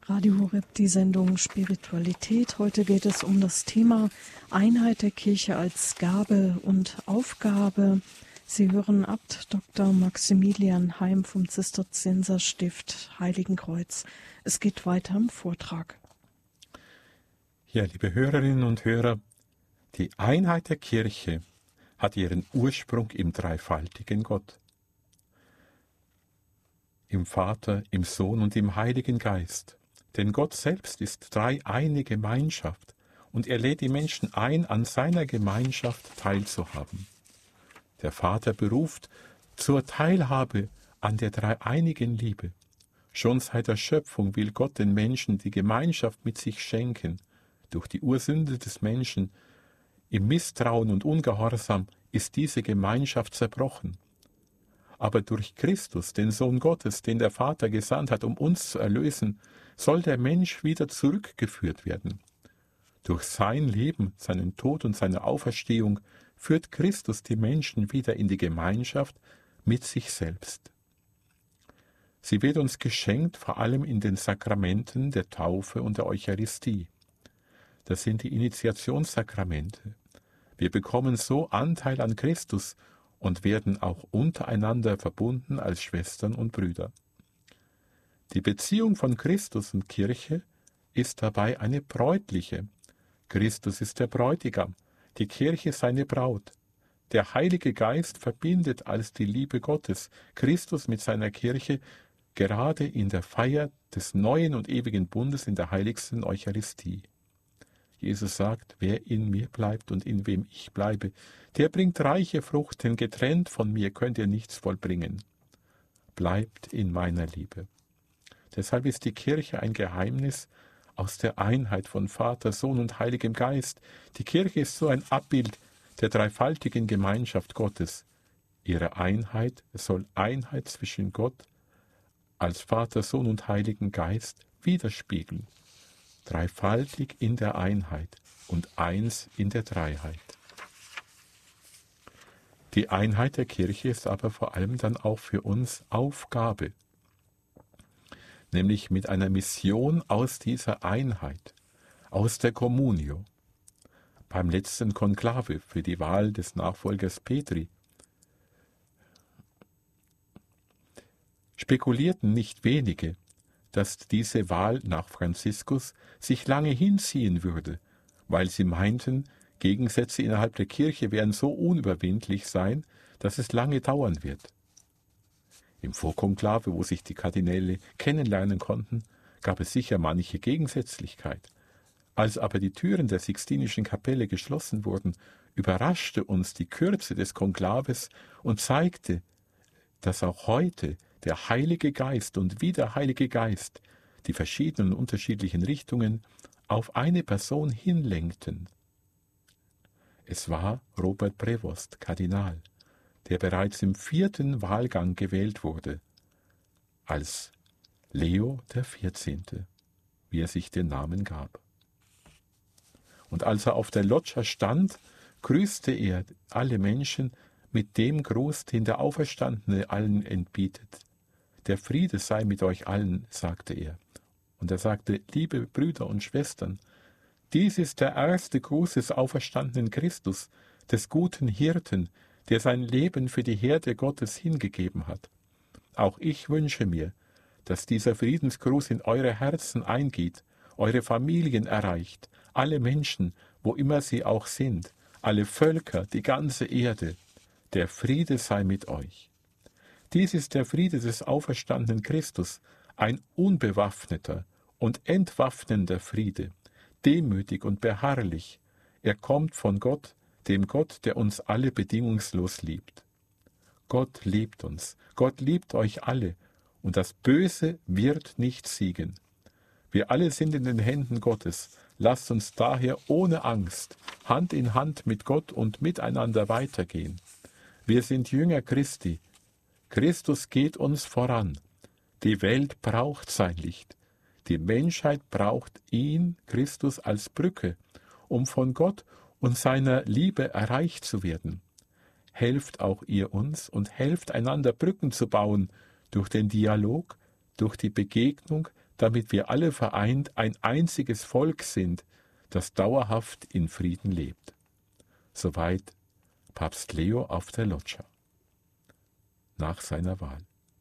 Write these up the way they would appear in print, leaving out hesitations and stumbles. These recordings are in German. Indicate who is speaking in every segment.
Speaker 1: Radio Horeb, die Sendung Spiritualität. Heute geht es um das Thema Einheit der Kirche als Gabe und Aufgabe. Sie hören Abt Dr. Maximilian Heim vom Zisterzienserstift Heiligenkreuz. Es geht weiter im Vortrag.
Speaker 2: Ja, liebe Hörerinnen und Hörer, die Einheit der Kirche hat ihren Ursprung im dreifaltigen Gott. Im Vater, im Sohn und im Heiligen Geist. Denn Gott selbst ist dreieine Gemeinschaft und er lädt die Menschen ein, an seiner Gemeinschaft teilzuhaben. Der Vater beruft zur Teilhabe an der dreieinigen Liebe. Schon seit der Schöpfung will Gott den Menschen die Gemeinschaft mit sich schenken. Durch die Ursünde des Menschen im Misstrauen und Ungehorsam ist diese Gemeinschaft zerbrochen. Aber durch Christus, den Sohn Gottes, den der Vater gesandt hat, um uns zu erlösen, soll der Mensch wieder zurückgeführt werden. Durch sein Leben, seinen Tod und seine Auferstehung führt Christus die Menschen wieder in die Gemeinschaft mit sich selbst. Sie wird uns geschenkt, vor allem in den Sakramenten der Taufe und der Eucharistie. Das sind die Initiationssakramente. Wir bekommen so Anteil an Christus und werden auch untereinander verbunden als Schwestern und Brüder. Die Beziehung von Christus und Kirche ist dabei eine bräutliche. Christus ist der Bräutigam, die Kirche seine Braut. Der Heilige Geist verbindet als die Liebe Gottes Christus mit seiner Kirche gerade in der Feier des neuen und ewigen Bundes in der heiligsten Eucharistie. Jesus sagt, wer in mir bleibt und in wem ich bleibe, der bringt reiche Frucht, denn getrennt von mir könnt ihr nichts vollbringen. Bleibt in meiner Liebe. Deshalb ist die Kirche ein Geheimnis aus der Einheit von Vater, Sohn und Heiligem Geist. Die Kirche ist so ein Abbild der dreifaltigen Gemeinschaft Gottes. Ihre Einheit soll Einheit zwischen Gott als Vater, Sohn und Heiligen Geist widerspiegeln. Dreifaltig in der Einheit und eins in der Dreiheit. Die Einheit der Kirche ist aber vor allem dann auch für uns Aufgabe, nämlich mit einer Mission aus dieser Einheit, aus der Communio. Beim letzten Konklave für die Wahl des Nachfolgers Petri spekulierten nicht wenige, dass diese Wahl nach Franziskus sich lange hinziehen würde, weil sie meinten, Gegensätze innerhalb der Kirche werden so unüberwindlich sein, dass es lange dauern wird. Im Vorkonklave, wo sich die Kardinäle kennenlernen konnten, gab es sicher manche Gegensätzlichkeit. Als aber die Türen der Sixtinischen Kapelle geschlossen wurden, überraschte uns die Kürze des Konklaves und zeigte, dass auch heute der Heilige Geist und wie der Heilige Geist die verschiedenen unterschiedlichen Richtungen auf eine Person hinlenkten. Es war Robert Prevost, Kardinal, der bereits im 4. Wahlgang gewählt wurde, als Leo der 14., wie er sich den Namen gab. Und als er auf der Loggia stand, grüßte er alle Menschen mit dem Gruß, den der Auferstandene allen entbietet. Der Friede sei mit euch allen, sagte er. Und er sagte, liebe Brüder und Schwestern, dies ist der erste Gruß des auferstandenen Christus, des guten Hirten, der sein Leben für die Herde Gottes hingegeben hat. Auch ich wünsche mir, dass dieser Friedensgruß in eure Herzen eingeht, eure Familien erreicht, alle Menschen, wo immer sie auch sind, alle Völker, die ganze Erde. Der Friede sei mit euch. Dies ist der Friede des auferstandenen Christus, ein unbewaffneter und entwaffnender Friede, demütig und beharrlich. Er kommt von Gott, dem Gott, der uns alle bedingungslos liebt. Gott liebt uns, Gott liebt euch alle, und das Böse wird nicht siegen. Wir alle sind in den Händen Gottes. Lasst uns daher ohne Angst Hand in Hand mit Gott und miteinander weitergehen. Wir sind Jünger Christi. Christus geht uns voran. Die Welt braucht sein Licht. Die Menschheit braucht ihn, Christus, als Brücke, um von Gott und seiner Liebe erreicht zu werden. Helft auch ihr uns und helft einander Brücken zu bauen durch den Dialog, durch die Begegnung, damit wir alle vereint ein einziges Volk sind, das dauerhaft in Frieden lebt. Soweit Papst Leo auf der Loggia nach seiner Wahl.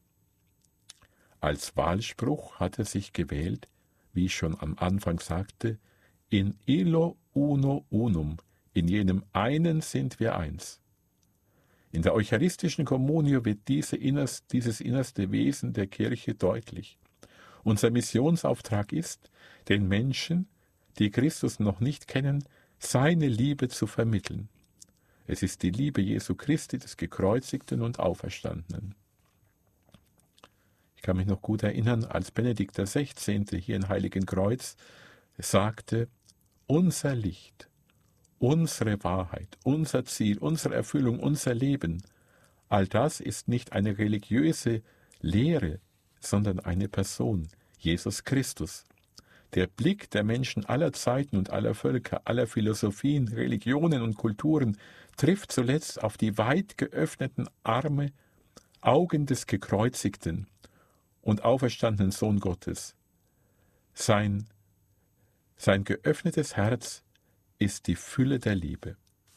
Speaker 2: Als Wahlspruch hat er sich gewählt, wie ich schon am Anfang sagte, in illo uno unum, in jenem einen sind wir eins. In der eucharistischen Communio wird dieses innerste Wesen der Kirche deutlich. Unser Missionsauftrag ist, den Menschen, die Christus noch nicht kennen, seine Liebe zu vermitteln. Es ist die Liebe Jesu Christi, des Gekreuzigten und Auferstandenen. Ich kann mich noch gut erinnern, als Benedikt XVI. Hier in Heiligenkreuz sagte, unser Licht, unsere Wahrheit, unser Ziel, unsere Erfüllung, unser Leben, all das ist nicht eine religiöse Lehre, sondern eine Person, Jesus Christus. Der Blick der Menschen aller Zeiten und aller Völker, aller Philosophien, Religionen und Kulturen trifft zuletzt auf die weit geöffneten Arme, Augen des gekreuzigten und auferstandenen Sohn Gottes. Sein geöffnetes Herz ist die Fülle der Liebe.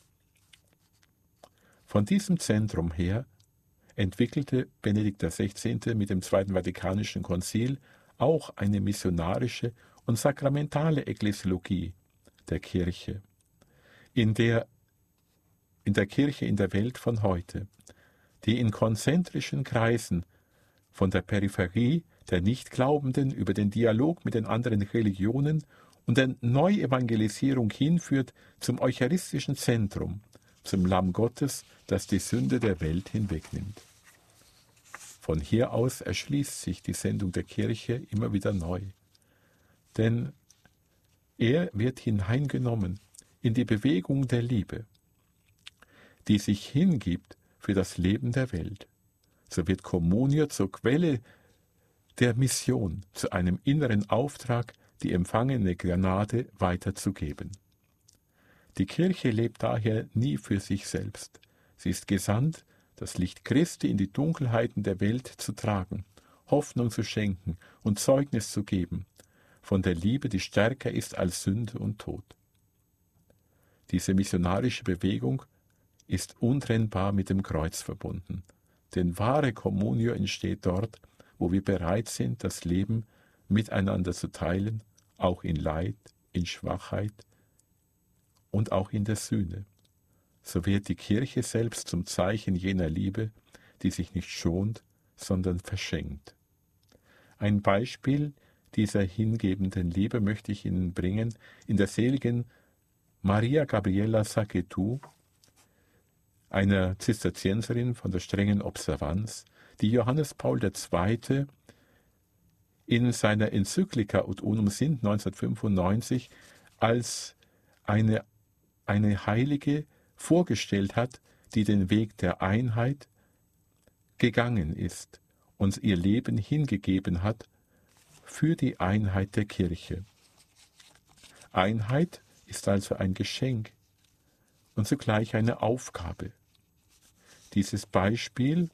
Speaker 2: Von diesem Zentrum her entwickelte Benedikt XVI. Mit dem Zweiten Vatikanischen Konzil auch eine missionarische und sakramentale Ekklesiologie der Kirche. In der Kirche in der Welt von heute, die in konzentrischen Kreisen von der Peripherie der Nichtglaubenden über den Dialog mit den anderen Religionen und der Neuevangelisierung hinführt zum eucharistischen Zentrum, zum Lamm Gottes, das die Sünde der Welt hinwegnimmt. Von hier aus erschließt sich die Sendung der Kirche immer wieder neu. Denn er wird hineingenommen in die Bewegung der Liebe, die sich hingibt für das Leben der Welt. So wird Communio zur Quelle der Mission, zu einem inneren Auftrag, die empfangene Gnade weiterzugeben. Die Kirche lebt daher nie für sich selbst. Sie ist gesandt, das Licht Christi in die Dunkelheiten der Welt zu tragen, Hoffnung zu schenken und Zeugnis zu geben, von der Liebe, die stärker ist als Sünde und Tod. Diese missionarische Bewegung ist untrennbar mit dem Kreuz verbunden, denn wahre Communio entsteht dort, wo wir bereit sind, das Leben miteinander zu teilen, auch in Leid, in Schwachheit und auch in der Sühne. So wird die Kirche selbst zum Zeichen jener Liebe, die sich nicht schont, sondern verschenkt. Ein Beispiel dieser hingebenden Liebe möchte ich Ihnen bringen in der seligen Maria Gabriella Sachetu, einer Zisterzienserin von der strengen Observanz, die Johannes Paul II. In seiner Enzyklika Ut Unum Sint 1995 als eine Heilige vorgestellt hat, die den Weg der Einheit gegangen ist und ihr Leben hingegeben hat für die Einheit der Kirche. Einheit ist also ein Geschenk und zugleich eine Aufgabe. Dieses Beispiel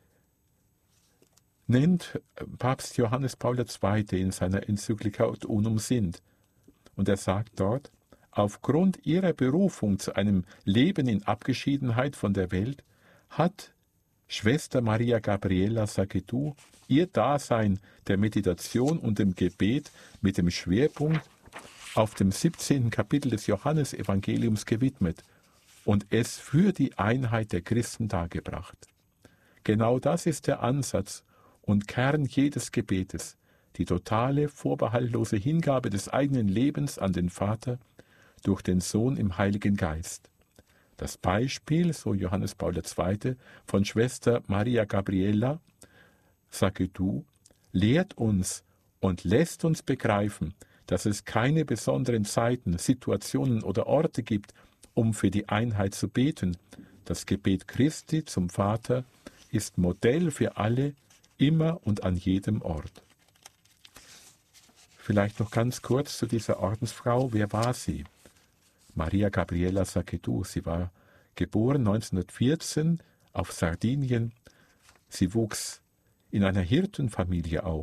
Speaker 2: nennt Papst Johannes Paul II. In seiner Enzyklika Ut Unum Sint. Und er sagt dort, aufgrund ihrer Berufung zu einem Leben in Abgeschiedenheit von der Welt hat Schwester Maria Gabriella Sachetu ihr Dasein der Meditation und dem Gebet mit dem Schwerpunkt auf dem 17. Kapitel des Johannesevangeliums gewidmet und es für die Einheit der Christen dargebracht. Genau das ist der Ansatz und Kern jedes Gebetes, die totale, vorbehaltlose Hingabe des eigenen Lebens an den Vater durch den Sohn im Heiligen Geist. Das Beispiel, so Johannes Paul II., von Schwester Maria Gabriella Sachetu, lehrt uns und lässt uns begreifen, dass es keine besonderen Zeiten, Situationen oder Orte gibt, um für die Einheit zu beten. Das Gebet Christi zum Vater ist Modell für alle, immer und an jedem Ort. Vielleicht noch ganz kurz zu dieser Ordensfrau. Wer war sie? Maria Gabriella Sachetu. Sie war geboren 1914 auf Sardinien. Sie wuchs in einer Hirtenfamilie auf.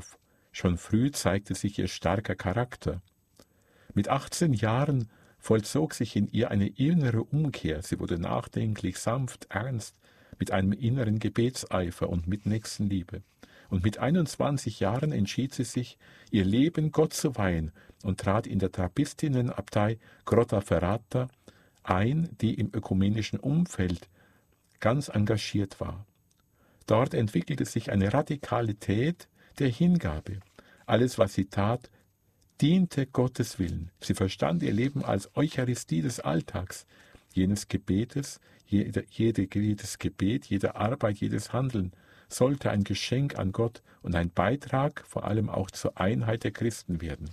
Speaker 2: Schon früh zeigte sich ihr starker Charakter. Mit 18 Jahren vollzog sich in ihr eine innere Umkehr. Sie wurde nachdenklich, sanft, ernst, mit einem inneren Gebetseifer und mit Nächstenliebe. Und mit 21 Jahren entschied sie sich, ihr Leben Gott zu weihen und trat in der Trappistinnenabtei Grottaferrata ein, die im ökumenischen Umfeld ganz engagiert war. Dort entwickelte sich eine Radikalität der Hingabe. Alles, was sie tat, diente Gottes Willen. Sie verstand ihr Leben als Eucharistie des Alltags, jedes Gebetes, jedes Gebet, jede Arbeit, jedes Handeln sollte ein Geschenk an Gott und ein Beitrag vor allem auch zur Einheit der Christen werden.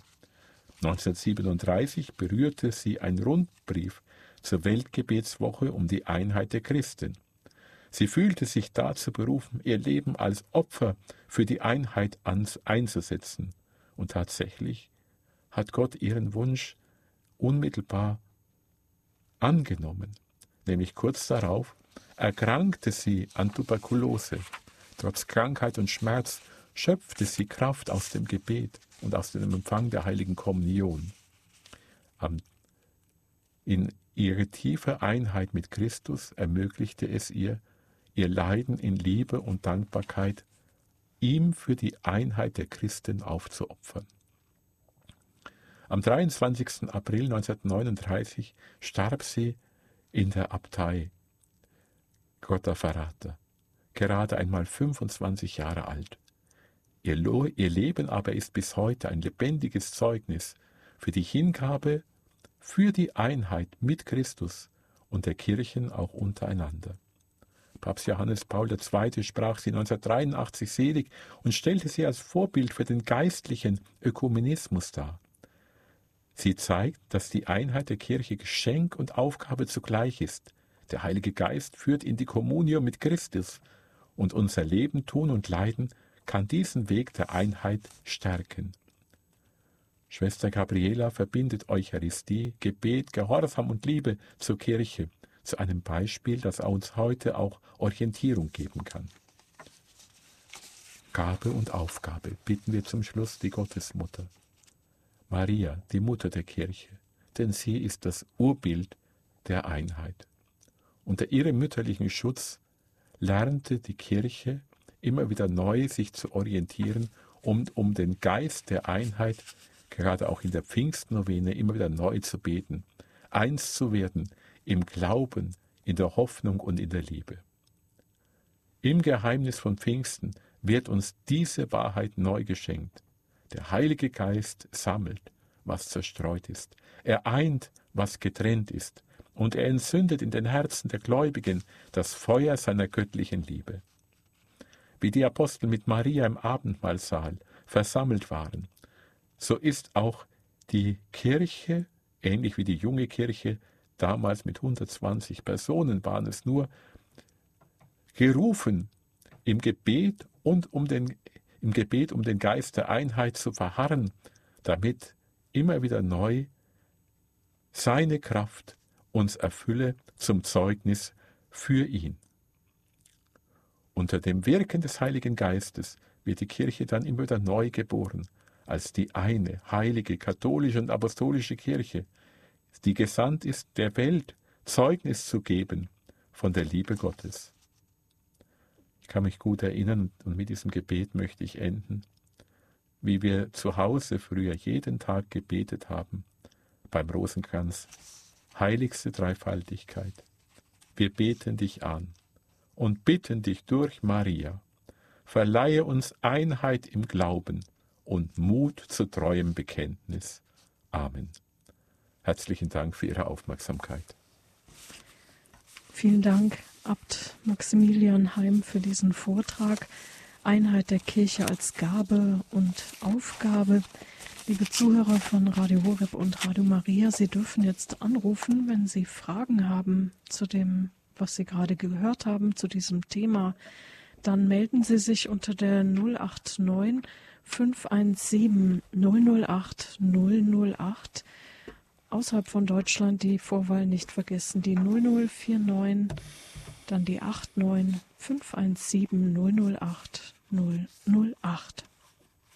Speaker 2: 1937 berührte sie ein Rundbrief zur Weltgebetswoche um die Einheit der Christen. Sie fühlte sich dazu berufen, ihr Leben als Opfer für die Einheit einzusetzen. Und tatsächlich hat Gott ihren Wunsch unmittelbar angenommen. Nämlich kurz darauf erkrankte sie an Tuberkulose. Trotz Krankheit und Schmerz schöpfte sie Kraft aus dem Gebet und aus dem Empfang der heiligen Kommunion. In ihre tiefe Einheit mit Christus ermöglichte es ihr, ihr Leiden in Liebe und Dankbarkeit ihm für die Einheit der Christen aufzuopfern. Am 23. April 1939 starb sie in der Abtei Grottaferrata, gerade einmal 25 Jahre alt. Ihr Leben aber ist bis heute ein lebendiges Zeugnis für die Hingabe, für die Einheit mit Christus und der Kirchen auch untereinander. Papst Johannes Paul II. Sprach sie 1983 selig und stellte sie als Vorbild für den geistlichen Ökumenismus dar. Sie zeigt, dass die Einheit der Kirche Geschenk und Aufgabe zugleich ist. Der Heilige Geist führt in die Kommunion mit Christus und unser Leben, Tun und Leiden kann diesen Weg der Einheit stärken. Schwester Gabriela verbindet Eucharistie, Gebet, Gehorsam und Liebe zur Kirche, zu einem Beispiel, das uns heute auch Orientierung geben kann. Gabe und Aufgabe bitten wir zum Schluss die Gottesmutter. Maria, die Mutter der Kirche, denn sie ist das Urbild der Einheit. Unter ihrem mütterlichen Schutz lernte die Kirche immer wieder neu sich zu orientieren und um den Geist der Einheit, gerade auch in der Pfingstnovene, immer wieder neu zu beten, eins zu werden im Glauben, in der Hoffnung und in der Liebe. Im Geheimnis von Pfingsten wird uns diese Wahrheit neu geschenkt. Der Heilige Geist sammelt, was zerstreut ist. Er eint, was getrennt ist. Und er entzündet in den Herzen der Gläubigen das Feuer seiner göttlichen Liebe. Wie die Apostel mit Maria im Abendmahlsaal versammelt waren, so ist auch die Kirche, ähnlich wie die junge Kirche, damals mit 120 Personen waren es nur, gerufen, im Gebet um den Geist der Einheit zu verharren, damit immer wieder neu seine Kraft uns erfülle zum Zeugnis für ihn. Unter dem Wirken des Heiligen Geistes wird die Kirche dann immer wieder neu geboren, als die eine, heilige, katholische und apostolische Kirche, die gesandt ist, der Welt Zeugnis zu geben von der Liebe Gottes. Ich kann mich gut erinnern, und mit diesem Gebet möchte ich enden, wie wir zu Hause früher jeden Tag gebetet haben, beim Rosenkranz. Heiligste Dreifaltigkeit, wir beten dich an und bitten dich durch Maria, verleihe uns Einheit im Glauben und Mut zu treuem Bekenntnis. Amen. Herzlichen Dank für Ihre Aufmerksamkeit.
Speaker 1: Vielen Dank, Abt Maximilian Heim, für diesen Vortrag. Einheit der Kirche als Gabe und Aufgabe. Liebe Zuhörer von Radio Horeb und Radio Maria, Sie dürfen jetzt anrufen, wenn Sie Fragen haben zu dem, was Sie gerade gehört haben, zu diesem Thema. Dann melden Sie sich unter der 089 517 008 008. Außerhalb von Deutschland die Vorwahl nicht vergessen, die 0049, dann die 89 517 008 008.